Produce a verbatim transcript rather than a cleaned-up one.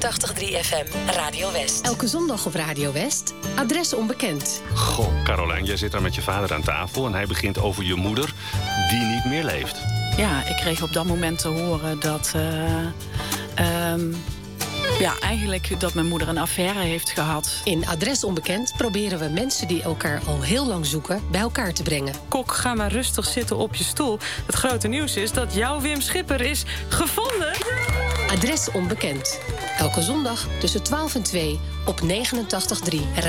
negenentachtig komma drie F M, Radio West. Elke zondag op Radio West, adres onbekend. Goh, Carolijn, jij zit daar met je vader aan tafel en hij begint over je moeder die niet meer leeft. Ja, ik kreeg op dat moment te horen dat... Uh, um, ja, eigenlijk dat mijn moeder een affaire heeft gehad. In Adres Onbekend proberen we mensen die elkaar al heel lang zoeken bij elkaar te brengen. Kok, ga maar rustig zitten op je stoel. Het grote nieuws is dat jouw Wim Schipper is gevonden. Adres Onbekend. Elke zondag tussen twaalf en twee op negenentachtig komma drie